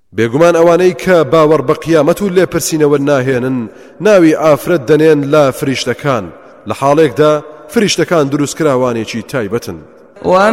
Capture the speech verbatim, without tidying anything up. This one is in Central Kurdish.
بێگومان ئەوانەی کە باوەڕ بە قیامەت و لێپرسینەوە ناهێنن ناوی ئافرەت دەنێن لە فریشتەکان، لە حاڵێکدا فریشتەکان دروستکراوانێکی تایبەتن.